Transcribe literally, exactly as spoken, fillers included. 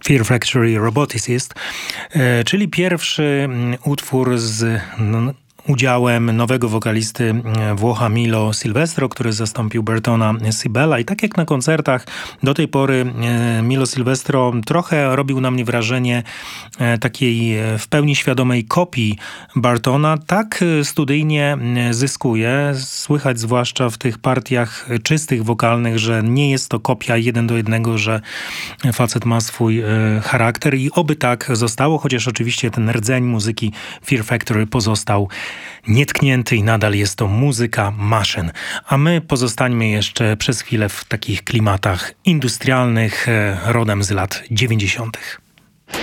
Fear Factory Roboticist, czyli pierwszy utwór z udziałem nowego wokalisty Włocha Milo Silvestro, który zastąpił Bertona Sibella. I tak jak na koncertach do tej pory Milo Silvestro trochę robił na mnie wrażenie takiej w pełni świadomej kopii Bartona, tak studyjnie zyskuje. Słychać zwłaszcza w tych partiach czystych wokalnych, że nie jest to kopia jeden do jednego, że facet ma swój charakter i oby tak zostało, chociaż oczywiście ten rdzeń muzyki Fear Factory pozostał nietknięty i nadal jest to muzyka maszyn. A my pozostańmy jeszcze przez chwilę w takich klimatach industrialnych rodem z lat dziewięćdziesiątych.